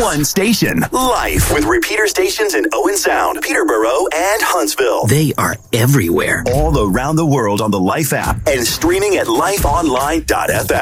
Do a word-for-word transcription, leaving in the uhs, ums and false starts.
One station. Life. With repeater stations in Owen Sound, Peterborough, and Huntsville. They are everywhere. All around the world on the Life app and streaming at life online dot f m.